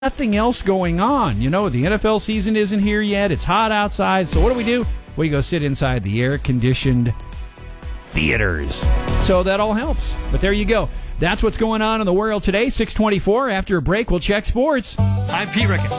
nothing else going on. The NFL season isn't here yet. It's hot outside. So what do? We go sit inside the air-conditioned theaters. So that all helps. But there you go. That's what's going on in the world today. 6:24. After a break, we'll check sports. I'm Pete Ricketts.